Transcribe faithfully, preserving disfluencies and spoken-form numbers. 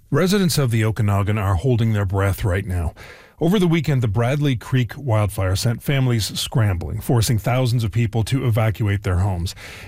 Residents of the Okanagan are holding their breath right now. Over the weekend, the Bradley Creek wildfire sent families scrambling, forcing thousands of people to evacuate their homes.